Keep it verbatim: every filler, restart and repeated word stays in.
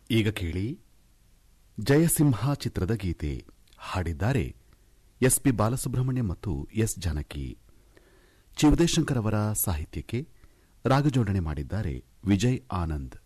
ಈಗ ಕೇಳಿ ಜಯಸಿಂಹ ಚಿತ್ರದ ಗೀತೆ. ಹಾಡಿದ್ದಾರೆ ಎಸ್ ಪಿ ಬಾಲಸುಬ್ರಹ್ಮಣ್ಯ ಮತ್ತು ಎಸ್ ಜಾನಕಿ. ಚಿವುದೇಶಂಕರ್ ಅವರ ಸಾಹಿತ್ಯಕ್ಕೆ ರಾಗಜೋಡಣೆ ಮಾಡಿದ್ದಾರೆ ವಿಜಯ್ ಆನಂದ್.